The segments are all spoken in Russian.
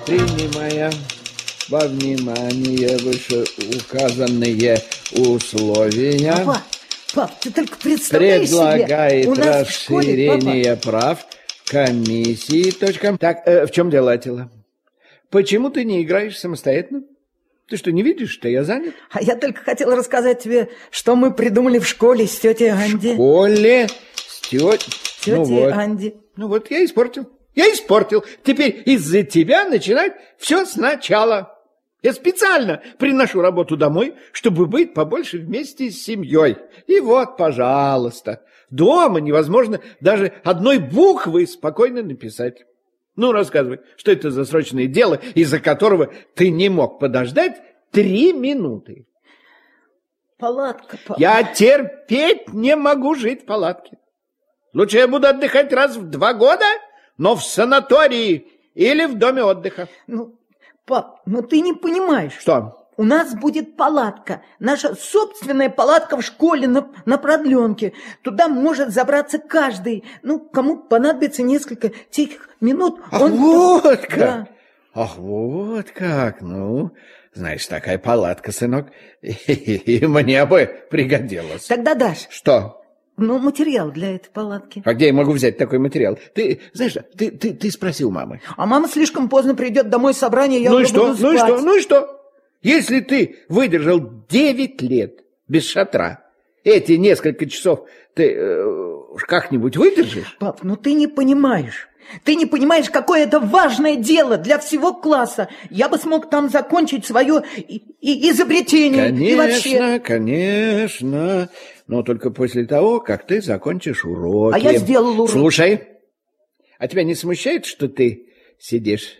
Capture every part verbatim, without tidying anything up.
Принимая во внимание вышеуказанные условия, Папа, пап, ты только представляешь предлагает себе, у нас расширение в школе, прав комиссии. Точка. Так, э, в чем дело, Атила? Почему ты не играешь самостоятельно? Ты что, не видишь, что я занят? А я только хотела рассказать тебе, что мы придумали в школе с тетей Анди. В школе с тетей... Тетей ну вот. Анди. Ну вот, я испортил. Я испортил. Теперь из-за тебя начинать все сначала. Я специально приношу работу домой, чтобы быть побольше вместе с семьей. И вот, пожалуйста, дома невозможно даже одной буквы спокойно написать. Ну, рассказывай, что это за срочное дело, из-за которого ты не мог подождать три минуты? Палатка, папа. Я терпеть не могу жить в палатке. Лучше я буду отдыхать раз в два года, но в санатории или в доме отдыха. Ну, пап, ну ты не понимаешь. Что? У нас будет палатка, наша собственная палатка в школе на, на продленке. Туда может забраться каждый. Ну, кому понадобится несколько тихих минут. Ах, он... вот как! Да. Ах, вот как! Ну, знаешь, такая палатка, сынок, и, и мне бы пригодилась. Тогда дашь. Что? Ну, материал для этой палатки. А где я могу взять такой материал? Ты, знаешь, ты, ты, ты спроси у мамы. А мама слишком поздно придет домой с собрания, я ну и уже что? буду спать. Ну и что? Ну и что? Если ты выдержал девять лет без шатра, эти несколько часов ты э, как-нибудь выдержишь? Пап, ну ты не понимаешь. Ты не понимаешь, какое это важное дело для всего класса. Я бы смог там закончить свое и, и изобретение. Конечно, и вообще... конечно. Но только после того, как ты закончишь уроки. А я сделал уроки. Слушай, а тебя не смущает, что ты сидишь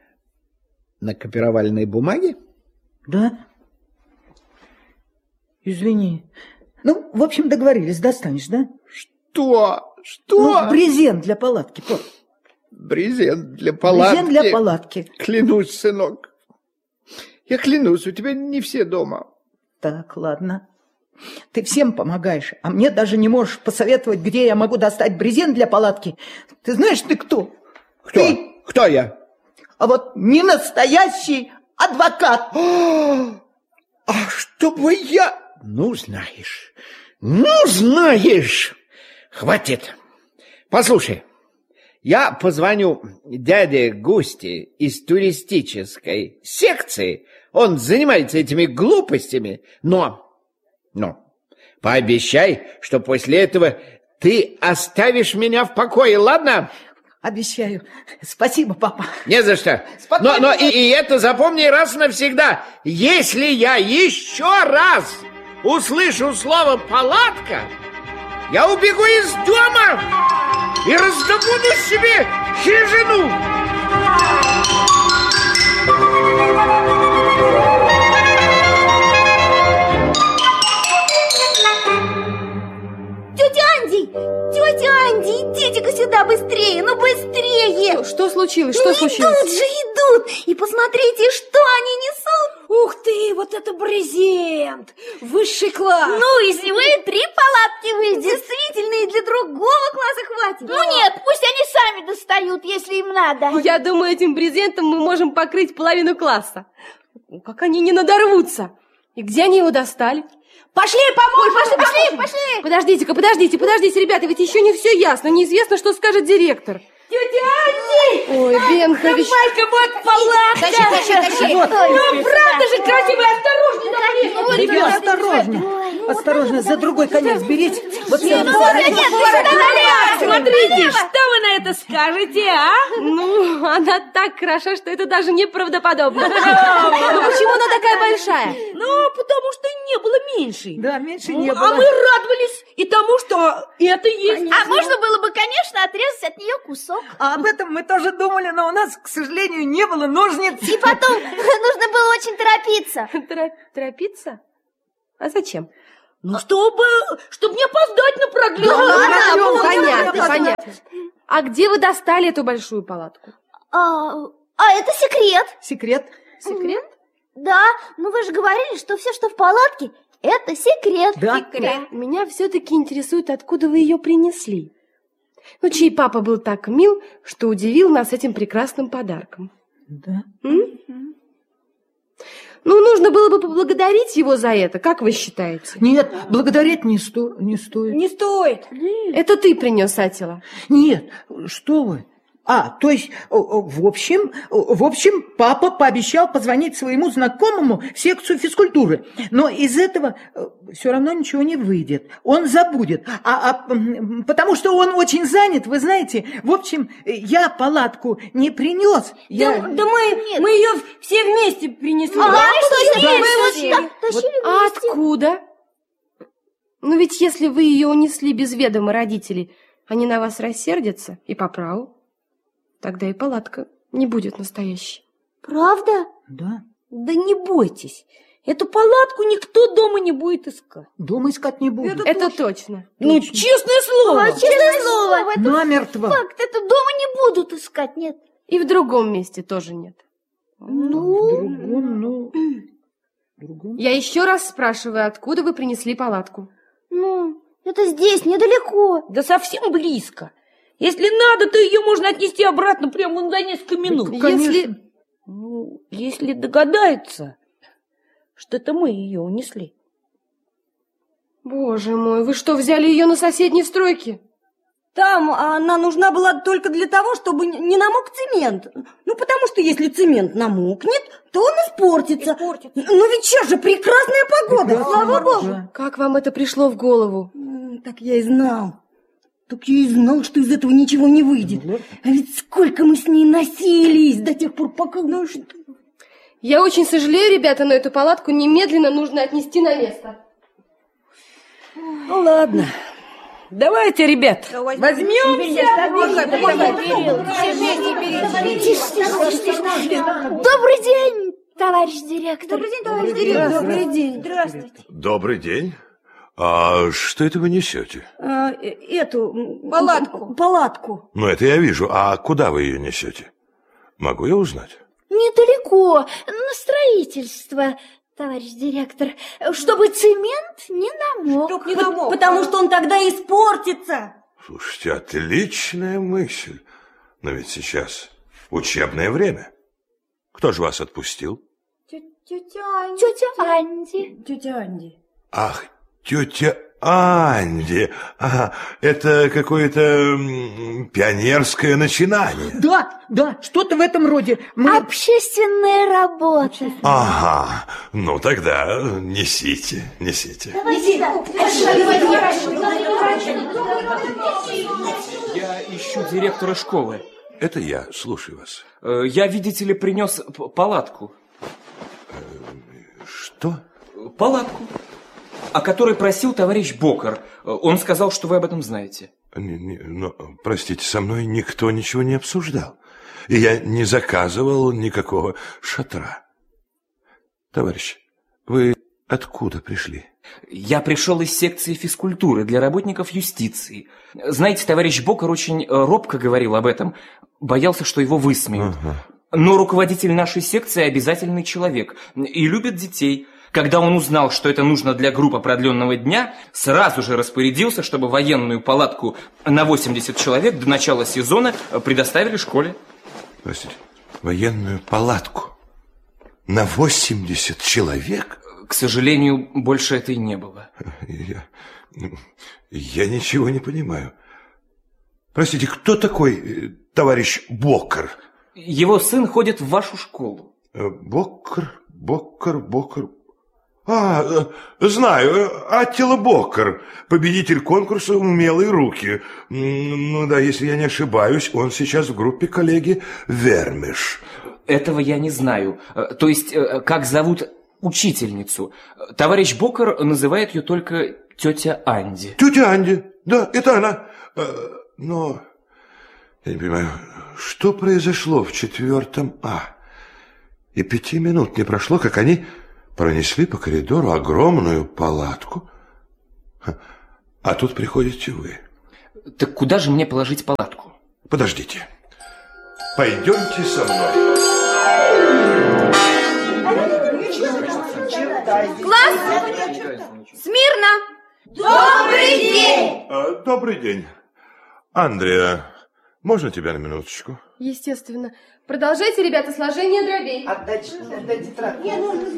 на копировальной бумаге? Да? Извини. Ну, в общем, договорились, достанешь, да? Что? Что? Ну, брезент для палатки, пап. Брезент для палатки? Брезент для палатки. Клянусь, сынок. Я клянусь, у тебя не все дома. Так, ладно. Ты всем помогаешь, а мне даже не можешь посоветовать, где я могу достать брезент для палатки. Ты знаешь, ты кто? Кто? Ты... Кто я? А вот не настоящий адвокат. А чтобы я... Ну, знаешь, ну, знаешь. Хватит. Послушай, я позвоню дяде Густи из туристической секции. Он занимается этими глупостями, но... Но пообещай, что после этого ты оставишь меня в покое, ладно? Обещаю. Спасибо, папа. Не за что. Но, но и, и это запомни раз навсегда. Если я еще раз услышу слово «палатка», я убегу из дома и раздобуду себе хижину. Тетя Анди! Тетя Анди, идите-ка сюда быстрее, ну быстрее! Что, что случилось? Что ну, случилось? Идут же, идут! И посмотрите, что они несут! Ух ты, вот это брезент! Высший класс! Ну, из него и три палатки выйдет. Действительно, и для другого класса хватит. Да. Ну нет, пусть они сами достают, если им надо. Я думаю, этим брезентом мы можем покрыть половину класса. Как они не надорвутся! И где они его достали? Пошли, помочь! Пошли, пошли, пошли! Подождите-ка, подождите, подождите, ребята, ведь еще не все ясно. Неизвестно, что скажет директор. Тетя Анди! Ой, Бенка, ведь... Давай-ка, вот палатка! Тащи, тащи, тащи! Вот. Ну, правда же красивая, осторожней, Вот, Ребят, вот, осторожнее. вот. Осторожно, за другой конец берите. Вот Нет, сюда. ну, вот, нет, Смотрите, смотрите, что вы на это скажете, а? Ну, она так хороша, что это даже неправдоподобно. Ну, почему она такая большая? Ну, потому что не было меньше. Да, меньше Ну, не а было. мы радовались и тому, что это есть. А можно было бы, конечно, отрезать от нее кусок. А об этом мы тоже думали, но у нас, к сожалению, не было ножниц. И потом нужно было очень торопиться. Тора- Торопиться? А зачем? Ну, чтобы, чтобы не опоздать на продление. Да, А, да, понятно, да, понятно. А где вы достали эту большую палатку? А, а это секрет. Секрет. Секрет? Да, ну вы же говорили, что все, что в палатке, это секрет. Да. Секрет. Меня все-таки интересует, откуда вы ее принесли. Ну, чей папа был так мил, что удивил нас этим прекрасным подарком. Да. М? Ну, нужно было бы поблагодарить его за это, как вы считаете? Нет, благодарить не, сто... не стоит. Не стоит. Это ты принес, Атила. Нет, что вы. А, то есть, в общем, в общем, папа пообещал позвонить своему знакомому в секцию физкультуры. Но из этого все равно ничего не выйдет. Он забудет. А, а, потому что он очень занят, вы знаете. В общем, я палатку не принес. Я... Да, да мы, мы ее все вместе принесли. Ага, Да, что да, мы вместе. вот так тащили А вместе. откуда? Ну ведь если вы ее унесли без ведома родителей, они на вас рассердятся, и по праву. Тогда и палатка не будет настоящей. Правда? Да. Да не бойтесь. Эту палатку никто дома не будет искать. Дома искать не буду. Это точно. Ну, честное слово. А, честное слово, это Намертво. факт. Это дома не будут искать, нет. И в другом месте тоже нет. Ну, в другом, ну... в другом. Я еще раз спрашиваю, откуда вы принесли палатку? Ну, это здесь, недалеко. Да совсем близко. Если надо, то ее можно отнести обратно прямо за несколько минут. Если... Ну, если догадаются, что это мы ее унесли. Боже мой, вы что, взяли ее на соседней стройке? Там она нужна была только для того, чтобы не намок цемент. Ну, потому что если цемент намокнет, то он испортится. испортится. Ну, ведь сейчас же прекрасная погода, Прекрасная, слава богу. да. Как вам это пришло в голову? М, Так я и знал. Так я и знал, что из этого ничего не выйдет. А ведь сколько мы с ней носились до тех пор, пока... Ну, что... Я очень сожалею, ребята, но эту палатку немедленно нужно отнести на место. Ну, ладно. Давайте, ребят, возьмемся. Добрый день, товарищ директор. Добрый день, товарищ директор. Добрый день. Здравствуйте. Добрый день. А что это вы несете? А, э, эту... м, Палатку. Палатку. Ну, это я вижу. А куда вы ее несете? Могу я узнать? Недалеко, на строительство, товарищ директор, чтобы цемент не намок. Чтоб не намок. Потому что он тогда испортится. Слушайте, отличная мысль. Но ведь сейчас учебное время. Кто же вас отпустил? Тетя Анди. Тетя Анди. Тетя Анди. Ах, тетя Анди. Ага, это какое-то м, пионерское начинание. Да, да, что-то в этом роде. Мы... Общественная работа. Ага, ну тогда несите, несите. Я ищу директора школы. Это я, слушаю вас. Э, Я, видите ли, принес п- палатку. Что? Палатку, о которой просил товарищ Бокер. Э, Он сказал, что вы об этом знаете. Не- не- но, простите, со мной никто ничего не обсуждал. И я не заказывал никакого шатра. Товарищ, вы откуда пришли? Я пришел из секции физкультуры для работников юстиции. Знаете, товарищ Бокер очень э, робко говорил об этом. Боялся, что его высмеют. Ага. Но руководитель нашей секции обязательный человек и любит детей. Когда он узнал, что это нужно для группы продленного дня, сразу же распорядился, чтобы военную палатку на восемьдесят человек до начала сезона предоставили школе. Простите, военную палатку на восемьдесят человек? К сожалению, больше это и не было. Я, я ничего не понимаю. Простите, кто такой э, товарищ Бокер? Его сын ходит в вашу школу. Э, Бокер, Бокер, Бокер. А, э, знаю, э, Аттила Бокер, победитель конкурса «Умелые руки». М, Ну да, если я не ошибаюсь, он сейчас в группе коллеги Вермиш. Этого я не знаю. Э, То есть, э, как зовут учительницу? Товарищ Бокер называет ее только тетя Анди. Тетя Анди, да, это она. Э, Но я не понимаю, что произошло в четвертом А? И пяти минут не прошло, как они пронесли по коридору огромную палатку. Ха, а тут приходите вы. Так куда же мне положить палатку? Подождите. Пойдемте со мной. Класс! Смирно! Добрый день! А, добрый день. Андреа, можно тебя на минуточку? Естественно. Продолжайте, ребята, сложение дробей. Отдать, отдать тетрадку.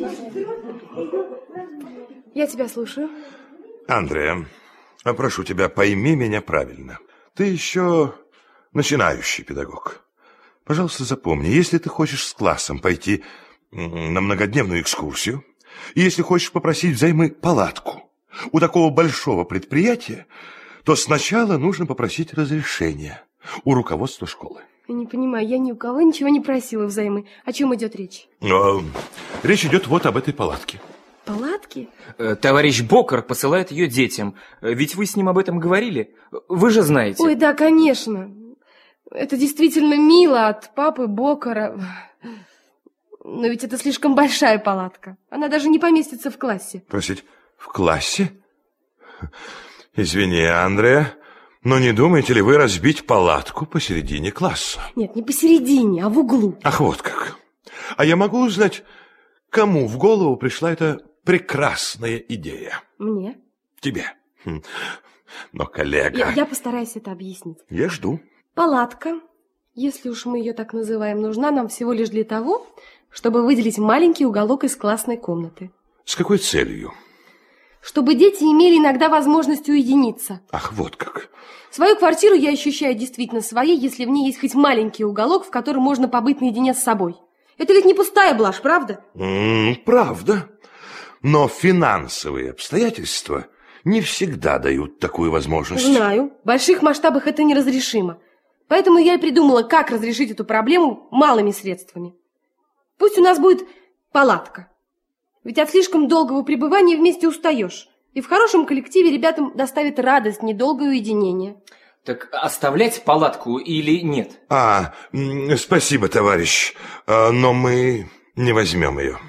Я тебя слушаю. Андреа, прошу тебя, пойми меня правильно. Ты еще начинающий педагог. Пожалуйста, запомни, если ты хочешь с классом пойти на многодневную экскурсию, и если хочешь попросить взаймы палатку у такого большого предприятия, то сначала нужно попросить разрешения у руководства школы. Я не понимаю, я ни у кого ничего не просила взаймы. О чем идет речь? Но речь идет вот об этой палатке. Палатки? Товарищ Бокер посылает ее детям. Ведь вы с ним об этом говорили. Вы же знаете. Ой, да, конечно. Это действительно мило от папы Бокера. Но ведь это слишком большая палатка. Она даже не поместится в классе. Простите, в классе? Извини, Андреа, но не думаете ли вы разбить палатку посередине класса? Нет, не посередине, а в углу. Ах, вот как. А я могу узнать, кому в голову пришла эта прекрасная идея? Мне. Тебе. Но, коллега... Я, я постараюсь это объяснить. Я жду. Палатка, если уж мы ее так называем, нужна нам всего лишь для того, чтобы выделить маленький уголок из классной комнаты. С какой целью? Чтобы дети имели иногда возможность уединиться. Ах, вот как. Свою квартиру я ощущаю действительно своей, если в ней есть хоть маленький уголок, в котором можно побыть наедине с собой. Это ведь не пустая блажь, правда? М-м, правда. Но финансовые обстоятельства не всегда дают такую возможность. Знаю. В больших масштабах это неразрешимо. Поэтому я и придумала, как разрешить эту проблему малыми средствами. Пусть у нас будет палатка. Ведь от слишком долгого пребывания вместе устаешь. И в хорошем коллективе ребятам доставит радость недолгое уединение. Так оставлять палатку или нет? А, спасибо, товарищ, но мы не возьмем ее.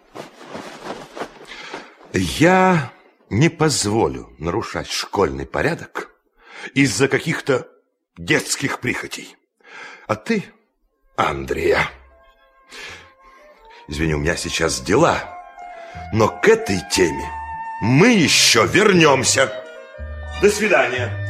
Я не позволю нарушать школьный порядок из-за каких-то детских прихотей. А ты, Андреа, извини, у меня сейчас дела, но к этой теме мы еще вернемся. До свидания.